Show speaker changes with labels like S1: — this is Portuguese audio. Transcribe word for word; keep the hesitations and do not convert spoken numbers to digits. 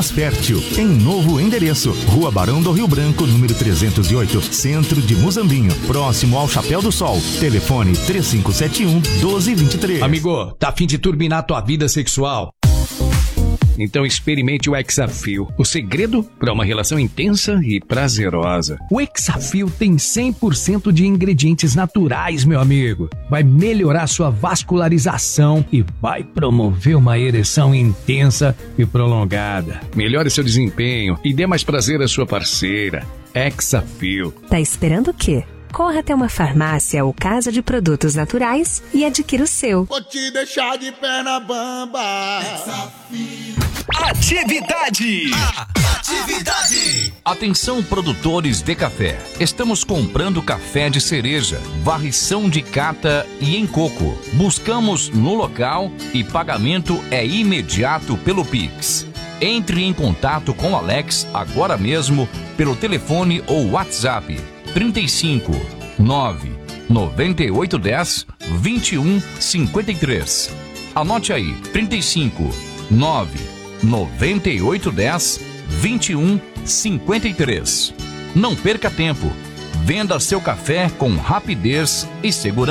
S1: mais fértil, em novo endereço. Rua Barão do Rio Branco, número trezentos e oito, Centro de Muzambinho, próximo ao Chapéu do Sol. Telefone três cinco sete um, um dois dois três.
S2: Amigo, tá a fim de turbinar tua vida sexual? Então experimente o Hexafil, o segredo para uma relação intensa e prazerosa. O Hexafil tem cem por cento de ingredientes naturais, meu amigo. Vai melhorar sua vascularização e vai promover uma ereção intensa e prolongada. Melhore seu desempenho e dê mais prazer à sua parceira. Hexafil.
S3: Tá esperando o quê? Corra até uma farmácia ou casa de produtos naturais e adquira o seu.
S4: Vou te deixar de perna bamba.
S5: Atividade!
S4: Atividade!
S5: Atenção, produtores de café. Estamos comprando café de cereja, varrição de cata e em coco. Buscamos no local e pagamento é imediato pelo Pix. Entre em contato com o Alex agora mesmo pelo telefone ou WhatsApp trinta e cinco, nove, noventa e oito, dez, vinte e um, cinquenta e três. Anote aí, trinta e cinco, nove, noventa e oito, dez, vinte e um, cinquenta e três. Não perca tempo. Venda seu café com rapidez e segurança.